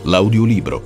L'audiolibro.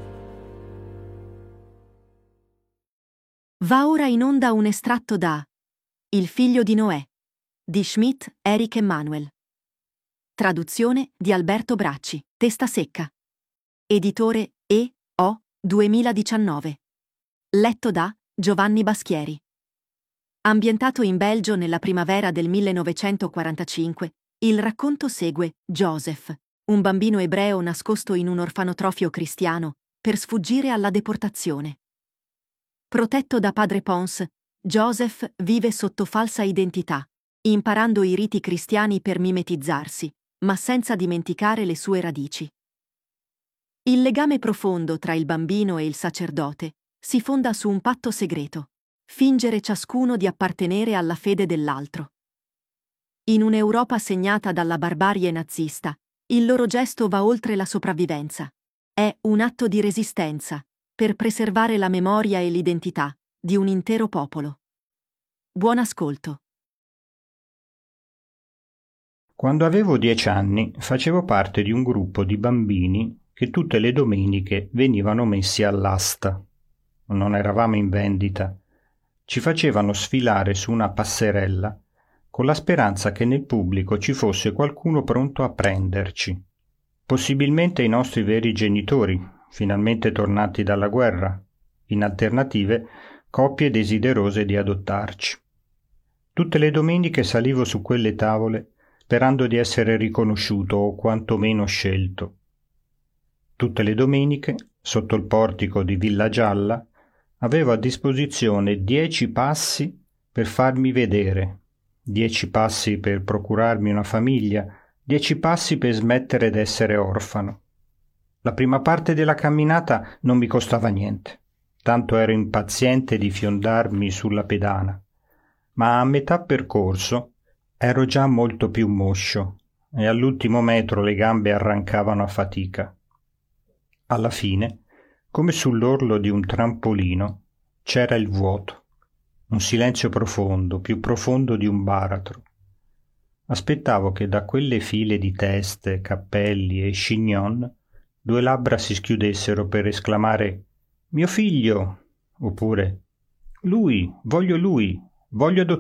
Va ora in onda un estratto da Il figlio di Noè di Schmidt, Erich Emanuel. Traduzione di Alberto Bracci. Testa secca. Editore E.O. 2019. Letto da Giovanni Baschieri. Ambientato in Belgio nella primavera del 1945, il racconto segue Joseph, un bambino ebreo nascosto in un orfanotrofio cristiano per sfuggire alla deportazione. Protetto da padre Pons, Joseph vive sotto falsa identità, imparando i riti cristiani per mimetizzarsi, ma senza dimenticare le sue radici. Il legame profondo tra il bambino e il sacerdote si fonda su un patto segreto: fingere ciascuno di appartenere alla fede dell'altro. In un'Europa segnata dalla barbarie nazista, il loro gesto va oltre la sopravvivenza. È un atto di resistenza per preservare la memoria e l'identità di un intero popolo. Buon ascolto. Quando avevo 10 anni facevo parte di un gruppo di bambini che tutte le domeniche venivano messi all'asta. Non eravamo in vendita. Ci facevano sfilare su una passerella con la speranza che nel pubblico ci fosse qualcuno pronto a prenderci. Possibilmente i nostri veri genitori, finalmente tornati dalla guerra, in alternative coppie desiderose di adottarci. Tutte le domeniche salivo su quelle tavole sperando di essere riconosciuto o quantomeno scelto. Tutte le domeniche, sotto il portico di Villa Gialla, avevo a disposizione 10 passi per farmi vedere, 10 passi per procurarmi una famiglia, 10 passi per smettere d'essere orfano. La prima parte della camminata non mi costava niente, tanto ero impaziente di fiondarmi sulla pedana, ma a metà percorso ero già molto più moscio e all'ultimo metro le gambe arrancavano a fatica. Alla fine, come sull'orlo di un trampolino, c'era il vuoto, un silenzio profondo, più profondo di un baratro. Aspettavo che da quelle file di teste, cappelli e chignon 2 labbra si schiudessero per esclamare «Mio figlio!» oppure «Lui, voglio adottarlo!»